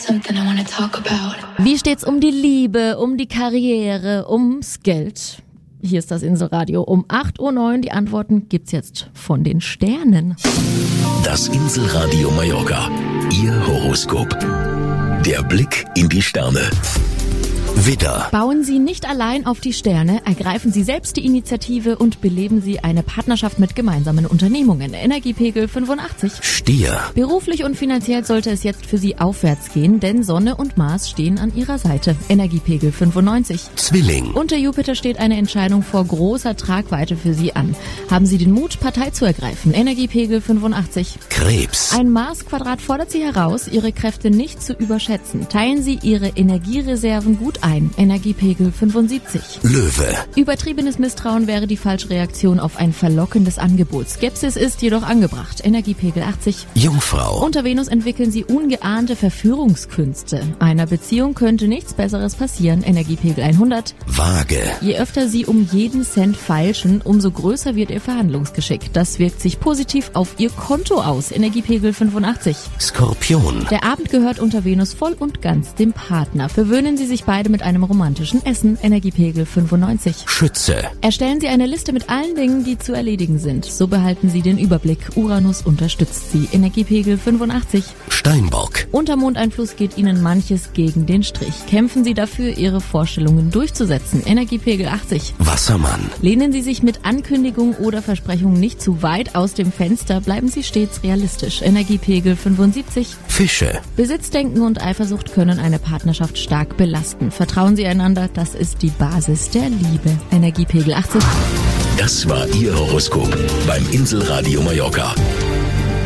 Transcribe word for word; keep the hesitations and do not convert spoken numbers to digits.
something I want to talk about. Wie steht's um die Liebe, um die Karriere, ums Geld? Hier ist das Inselradio um acht Uhr neun. Die Antworten gibt's jetzt von den Sternen. Das Inselradio Mallorca. Ihr Horoskop. Der Blick in die Sterne. Widder. Bauen Sie nicht allein auf die Sterne, ergreifen Sie selbst die Initiative und beleben Sie eine Partnerschaft mit gemeinsamen Unternehmungen. Energiepegel fünfundachtzig. Stier. Beruflich und finanziell sollte es jetzt für Sie aufwärts gehen, denn Sonne und Mars stehen an Ihrer Seite. Energiepegel fünfundneunzig. Zwilling. Unter Jupiter steht eine Entscheidung vor großer Tragweite für Sie an. Haben Sie den Mut, Partei zu ergreifen. Energiepegel fünfundachtzig. Krebs. Ein Mars-Quadrat fordert Sie heraus, Ihre Kräfte nicht zu überschätzen. Teilen Sie Ihre Energiereserven gut ein. Energiepegel fünfundsiebzig. Löwe. Übertriebenes Misstrauen wäre die falsche Reaktion auf ein verlockendes Angebot. Skepsis ist jedoch angebracht. Energiepegel achtzig. Jungfrau. Unter Venus entwickeln Sie ungeahnte Verführungskünste. Einer Beziehung könnte nichts Besseres passieren. Energiepegel hundert. Waage. Je öfter Sie um jeden Cent feilschen, umso größer wird Ihr Verhandlungsgeschick. Das wirkt sich positiv auf Ihr Konto aus. Energiepegel fünfundachtzig. Skorpion. Der Abend gehört unter Venus voll und ganz dem Partner. Verwöhnen Sie sich beide mit einem romantischen Essen. Energiepegel fünfundneunzig. Schütze. Erstellen Sie eine Liste mit allen Dingen, die zu erledigen sind. So behalten Sie den Überblick. Uranus unterstützt Sie. Energiepegel fünfundachtzig. Steinbock. Unter Mondeinfluss geht Ihnen manches gegen den Strich. Kämpfen Sie dafür, Ihre Vorstellungen durchzusetzen. Energiepegel achtzig. Wassermann. Lehnen Sie sich mit Ankündigungen oder Versprechungen nicht zu weit aus dem Fenster. Bleiben Sie stets realistisch. Energiepegel fünfundsiebzig. Fische. Besitzdenken und Eifersucht können eine Partnerschaft stark belasten. Vertrauen Sie einander, das ist die Basis der Liebe. Energiepegel achtzig. Das war Ihr Horoskop beim Inselradio Mallorca.